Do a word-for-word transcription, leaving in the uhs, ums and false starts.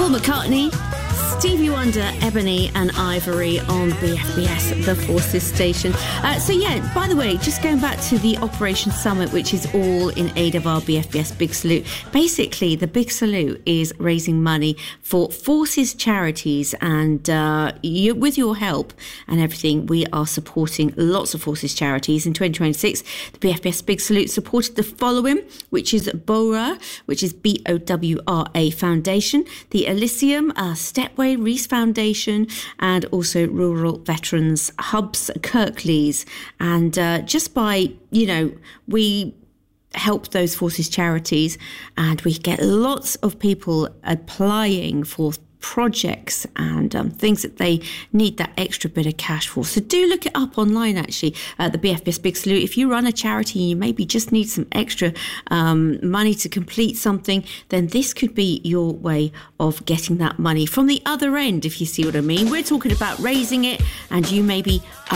Paul McCartney, Stevie Wonder, Ebony and Ivory on B F B S, the Forces Station. Uh, so yeah, by the way, just going back to the Operation Summit, which is all in aid of our B F B S Big Salute. Basically, the Big Salute is raising money for Forces charities, and uh, you, with your help and everything, we are supporting lots of Forces charities. In twenty twenty-six, the B F B S Big Salute supported the following, which is BOWRA, which is B O W R A Foundation, the Elysium, uh, Stepway, Reese Foundation, and also Rural Veterans Hubs, Kirklees. And uh, just by, you know, we help those Forces charities, and we get lots of people applying for projects and um, things that they need that extra bit of cash for. So do look it up online, actually, uh, the B F B S Big Salute. If you run a charity and you maybe just need some extra um, money to complete something, then this could be your way of getting that money from the other end, if you see what I mean. We're talking about raising it, and you maybe